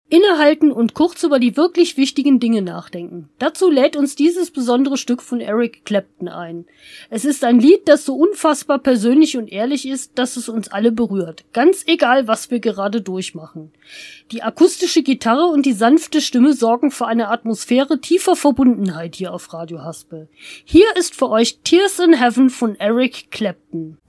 Innehalten und kurz über die wirklich wichtigen Dinge nachdenken. Dazu lädt uns dieses besondere Stück von Eric Clapton ein. Es ist ein Lied, das so unfassbar persönlich und ehrlich ist, dass es uns alle berührt. Ganz egal, was wir gerade durchmachen. Die akustische Gitarre und die sanfte Stimme sorgen für eine Atmosphäre tiefer Verbundenheit hier auf Radio Haspel. Hier ist für euch Tears in Heaven von Eric Clapton.